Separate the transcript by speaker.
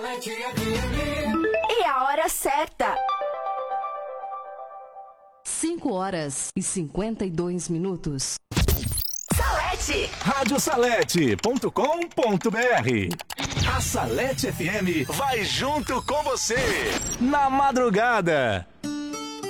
Speaker 1: E a hora certa.
Speaker 2: 5h52.
Speaker 1: Salete.
Speaker 3: Radiosalete.com.br. A Salete FM vai junto com você na madrugada.